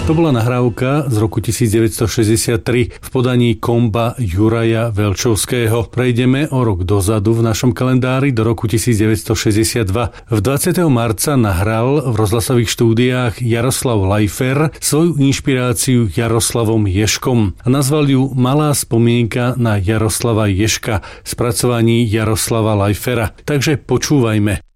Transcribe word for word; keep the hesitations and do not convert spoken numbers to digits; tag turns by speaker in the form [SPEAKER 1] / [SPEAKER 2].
[SPEAKER 1] To bola nahrávka z roku devätnásťstošesťdesiattri v podaní komba Juraja Velčovského. Prejdeme o rok dozadu v našom kalendári do roku devätnásťstošesťdesiatdva. V dvadsiateho marca nahral v rozhlasových štúdiách Jaroslav Lajfer svoju inšpiráciu Jaroslavom Ježkom a nazval ju Malá spomienka na Jaroslava Ježka v spracovaní Jaroslava Lajfera. Takže počúvajme.